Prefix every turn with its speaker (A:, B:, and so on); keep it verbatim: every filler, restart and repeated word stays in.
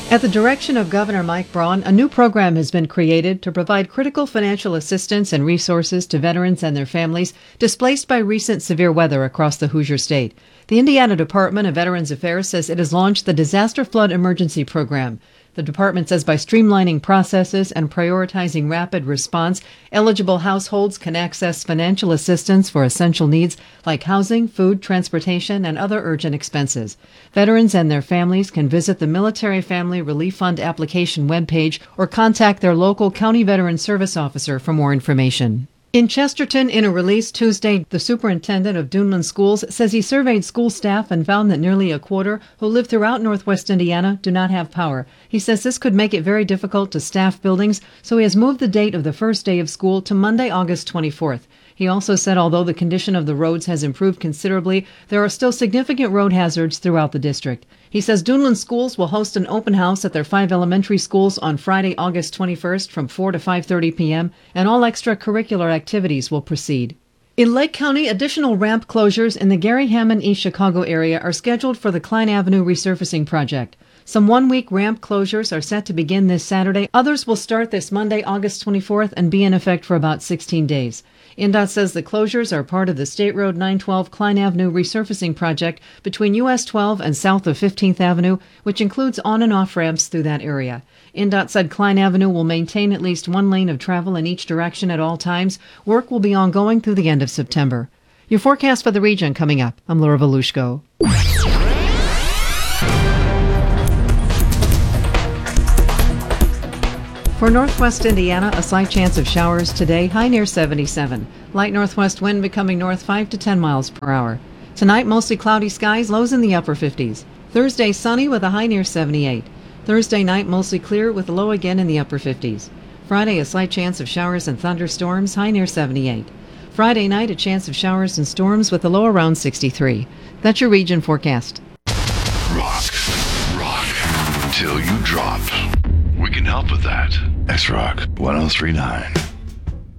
A: At the direction of Governor Mike Braun, a new program has been created to provide critical financial assistance and resources to veterans and their families displaced by recent severe weather across the Hoosier State. The Indiana Department of Veterans Affairs says it has launched the Disaster Flood Emergency Program. The department says by streamlining processes and prioritizing rapid response, eligible households can access financial assistance for essential needs like housing, food, transportation, and other urgent expenses. Veterans and their families can visit the Military Family Relief Fund application webpage or contact their local county veteran service officer for more information. In Chesterton, in a release Tuesday, the superintendent of Duneland Schools says he surveyed school staff and found that nearly a quarter who live throughout Northwest Indiana do not have power. He says this could make it very difficult to staff buildings, so he has moved the date of the first day of school to Monday, August twenty-fourth. He also said although the condition of the roads has improved considerably, there are still significant road hazards throughout the district. He says Duneland Schools will host an open house at their five elementary schools on Friday, August twenty-first from four to five thirty p.m., and all extracurricular activities will proceed. In Lake County, additional ramp closures in the Gary Hammond East Chicago area are scheduled for the Klein Avenue resurfacing project. Some one-week ramp closures are set to begin this Saturday. Others will start this Monday, August twenty-fourth, and be in effect for about sixteen days. I N D O T says the closures are part of the State Road nine twelve Klein Avenue resurfacing project between U S twelve and south of fifteenth Avenue, which includes on- and off-ramps through that area. I N D O T said Klein Avenue will maintain at least one lane of travel in each direction at all times. Work will be ongoing through the end of September. Your forecast for the region coming up. I'm Laura Volushko. For northwest Indiana, a slight chance of showers today, high near seventy-seven. Light northwest wind becoming north five to ten miles per hour. Tonight, mostly cloudy skies, lows in the upper fifties. Thursday, sunny with a high near seventy-eight. Thursday night, mostly clear with a low again in the upper fifties. Friday, a slight chance of showers and thunderstorms, high near seventy-eight. Friday night, a chance of showers and storms with a low around sixty-three. That's your region forecast.
B: Rock, rock, until you drop. We can help with that. X-Rock one oh three point nine.